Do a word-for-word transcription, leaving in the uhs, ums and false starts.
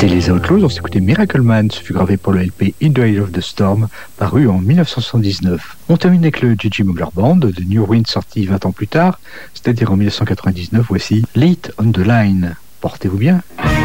C'était les Outlaws, on s'écoutait Miracle Man, ce fut gravé pour le L P In the Eye of the Storm, paru en dix-neuf cent soixante-dix-neuf. On termine avec le Gigi Mugler Band, de New Wind sorti vingt ans plus tard, c'est-à-dire en dix-neuf cent quatre-vingt-dix-neuf, voici Late on the Line. Portez-vous bien.